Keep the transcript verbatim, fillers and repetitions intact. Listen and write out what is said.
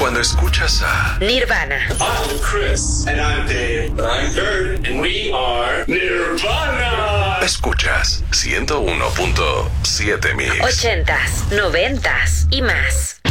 Cuando escuchas a Nirvana. I'm Chris. And I'm Dave. And I'm Kurt. And we are Nirvana. Escuchas ciento uno punto siete Mix. Ochentas, noventas y más.